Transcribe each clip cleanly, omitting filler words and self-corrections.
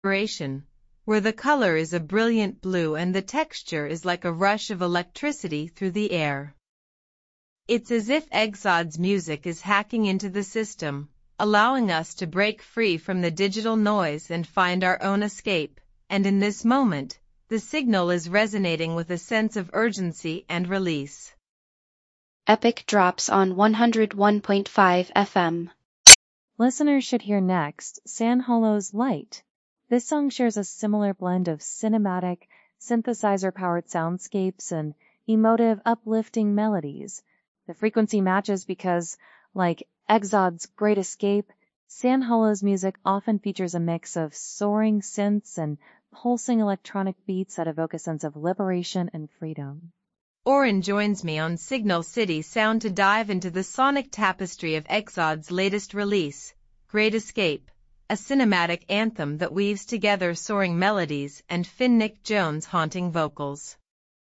Exploration, where the color is a brilliant blue and the texture is like a rush of electricity through the air. It's as if Exod's music is hacking into the system, allowing us to break free from the digital noise and find our own escape, and in this moment, the signal is resonating with a sense of urgency and release. Epic drops on 101.5 FM. Listeners should hear next San Holo's Light. This song shares a similar blend of cinematic, synthesizer-powered soundscapes and emotive, uplifting melodies. The frequency matches because, like Exod's Great Escape, San Holo's music often features a mix of soaring synths and pulsing electronic beats that evoke a sense of liberation and freedom. Oren joins me on Signal City Sound to dive into the sonic tapestry of Exod's latest release, Great Escape, a cinematic anthem that weaves together soaring melodies and Finnick Jones' haunting vocals.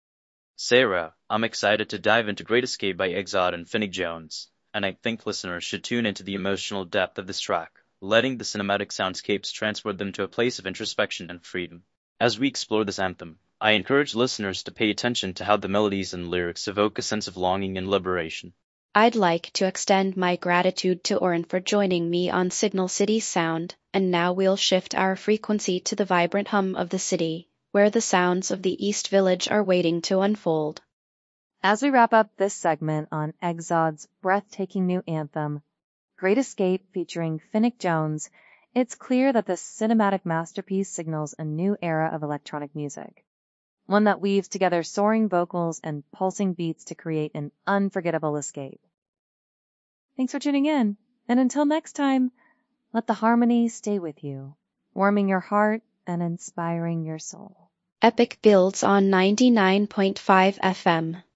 Sarah, I'm excited to dive into Great Escape by Exod and Finnick Jones, and I think listeners should tune into the emotional depth of this track, letting the cinematic soundscapes transport them to a place of introspection and freedom. As we explore this anthem, I encourage listeners to pay attention to how the melodies and lyrics evoke a sense of longing and liberation. I'd like to extend my gratitude to Oren for joining me on Signal City Sound, and now we'll shift our frequency to the vibrant hum of the city, where the sounds of the East Village are waiting to unfold. As we wrap up this segment on Exod's breathtaking new anthem, Great Escape featuring Finnick Jones, it's clear that this cinematic masterpiece signals a new era of electronic music. One that weaves together soaring vocals and pulsing beats to create an unforgettable escape. Thanks for tuning in, and until next time, let the harmony stay with you, warming your heart and inspiring your soul. Epic builds on 99.5 FM.